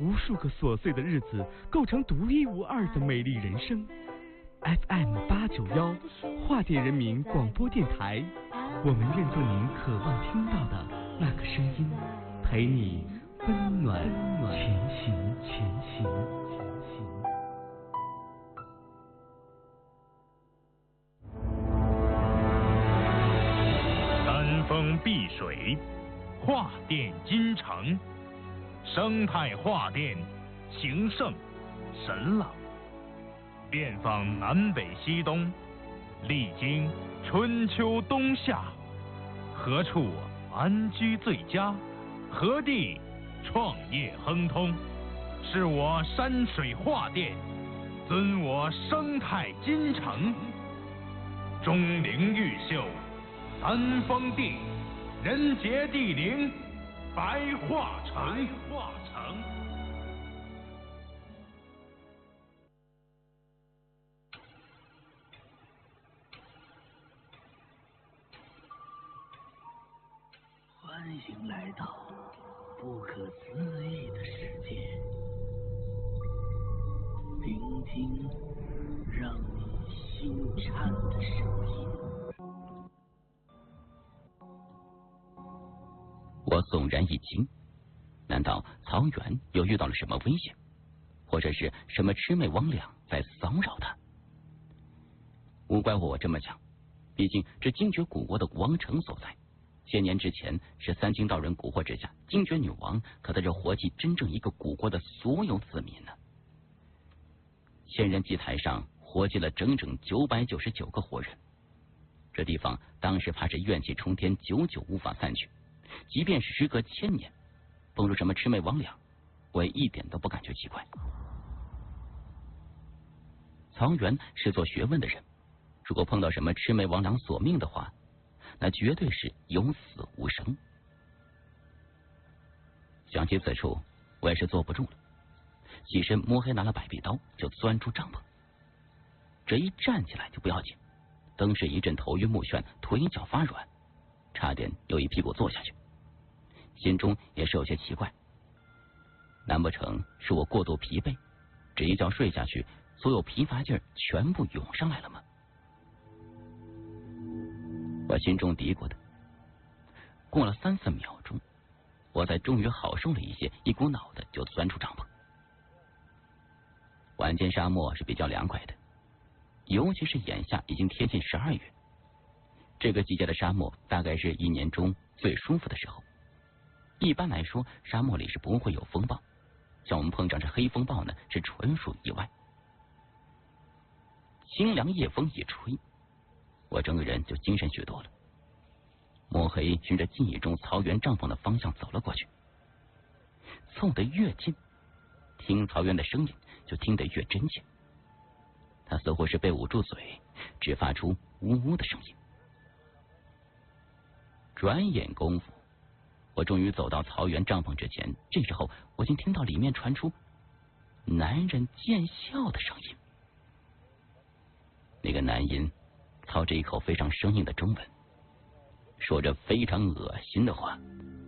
无数个琐碎的日子构成独一无二的美丽人生。FM891桦甸人民广播电台，我们愿做您渴望听到的那个声音，陪你温暖前行。 山峰碧水，桦甸金城，生态桦甸，情圣神朗，遍访南北西东，历经春秋冬夏，何处安居最佳？何地创业亨通？是我山水桦甸，尊我生态金城，钟灵毓秀，三峰地，人杰地灵，白桦城。 欢迎来到不可思议的世界，聆听让你心颤的声音。 我悚然一惊，难道曹原又遇到了什么危险，或者是什么魑魅魍魉在骚扰他？无怪我这么想，毕竟这精绝古国的王城所在，千年之前是三清道人蛊惑之下，精绝女王可在这活祭真正一个古国的所有子民呢。千人祭台上活祭了整整999个活人，这地方当时怕是怨气冲天，久久无法散去。即便是时隔1000年，蹦出什么魑魅魍魉，我也一点都不感觉奇怪。曹原是做学问的人，如果碰到什么魑魅魍魉索命的话，那绝对是有死无生。想起此处，我也是坐不住了，起身摸黑拿了百臂刀，就钻出帐篷。这一站起来就不要紧，登时一阵头晕目眩，腿脚发软，差点又一屁股坐下去。心中也是有些奇怪，难不成是我过度疲惫，这一觉睡下去，所有疲乏劲儿全部涌上来了吗？我心中嘀咕的。过了3-4秒钟，我才终于好受了一些，一股脑的就钻出帐篷。晚间沙漠是比较凉快的，尤其是眼下已经贴近12月，这个季节的沙漠大概是一年中最舒服的时候。一般来说，沙漠里是不会有风暴，像我们碰上这黑风暴呢，是纯属意外。清凉夜风一吹，我整个人就精神许多了。摸黑循着记忆中曹原帐篷的方向走了过去，凑得越近，听曹原的声音就听得越真切。他似乎是被捂住嘴，只发出呜呜的声音。转眼功夫，我终于走到曹原帐篷之前，这时候我竟听到里面传出男人贱笑的声音。那个男音操着一口非常生硬的中文，说着非常恶心的话：“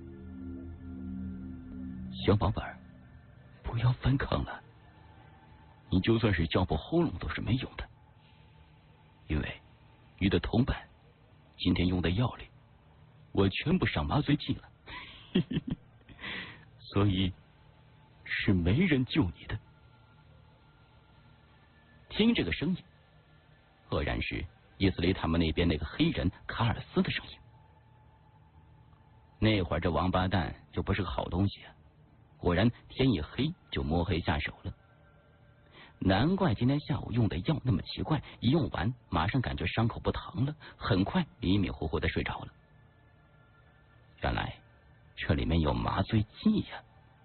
小宝贝儿，不要反抗了，你就算是叫破喉咙都是没用的，因为你的同伴今天用的药里我全部上麻醉剂了，所以是没人救你的。”听这个声音，赫然是伊斯里他们那边那个黑人卡尔斯的声音。那会儿这王八蛋就不是个好东西啊，果然天一黑就摸黑下手了。难怪今天下午用的药那么奇怪，一用完马上感觉伤口不疼了，很快迷迷糊糊的睡着了。原来这里面有麻醉剂呀。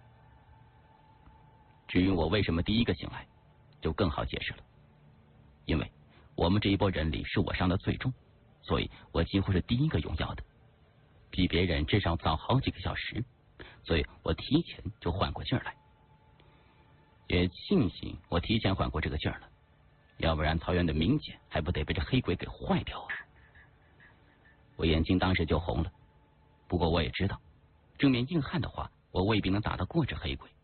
至于我为什么第一个醒来，就更好解释了。因为我们这一波人里是我伤的最重，所以我几乎是第一个用药的，比别人至少早好几个小时，所以我提前就缓过劲儿来。也庆幸我提前缓过这个劲儿了，要不然曹原的名节还不得被这黑鬼给坏掉啊！我眼睛当时就红了，不过我也知道，正面硬汉的话，我未必能打得过这黑鬼。